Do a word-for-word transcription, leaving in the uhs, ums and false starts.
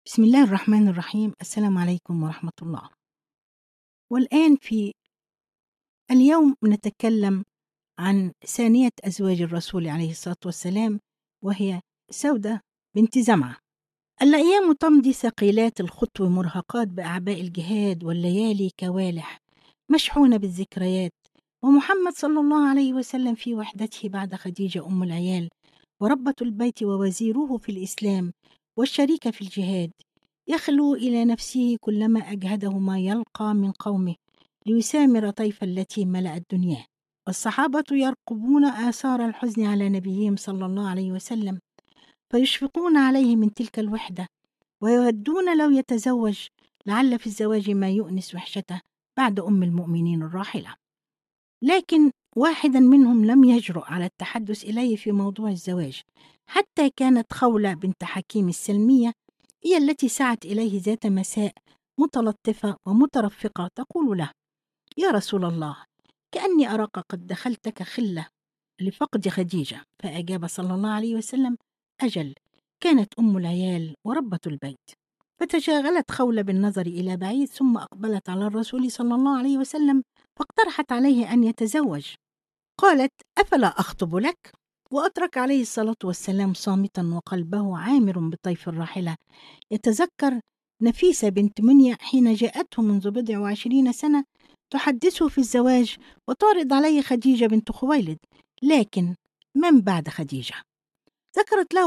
بسم الله الرحمن الرحيم. السلام عليكم ورحمة الله. والآن في اليوم نتكلم عن ثانية أزواج الرسول عليه الصلاة والسلام، وهي سودة بنت زمعة. الأيام تمضي ثقيلات الخطو مرهقات بأعباء الجهاد، والليالي كوالح مشحونة بالذكريات، ومحمد صلى الله عليه وسلم في وحدته بعد خديجة أم العيال وربة البيت ووزيره في الإسلام والشريك في الجهاد، يخلو إلى نفسه كلما أجهده ما يلقى من قومه ليسامر طيف التي ملأت الدنيا. والصحابة يرقبون آثار الحزن على نبيهم صلى الله عليه وسلم، فيشفقون عليه من تلك الوحدة، ويودون لو يتزوج، لعل في الزواج ما يؤنس وحشته بعد أم المؤمنين الراحلة. لكن واحدا منهم لم يجرؤ على التحدث إليه في موضوع الزواج، حتى كانت خولة بنت حكيم السلمية هي التي سعت إليه ذات مساء متلطفة ومترفقة تقول له: يا رسول الله، كأني أراك قد دخلتك خلة لفقد خديجة. فأجاب صلى الله عليه وسلم: أجل، كانت أم العيال وربة البيت. فتشاغلت خولة بالنظر إلى بعيد، ثم أقبلت على الرسول صلى الله عليه وسلم فاقترحت عليه أن يتزوج. قالت: أفلا أخطب لك؟ وأترك عليه الصلاة والسلام صامتا، وقلبه عامر بطيف الراحلة، يتذكر نفيسة بنت منيع حين جاءته منذ بضع وعشرين سنة تحدثه في الزواج، وتعرض عليه خديجة بنت خويلد. لكن من بعد خديجة؟ ذكرت له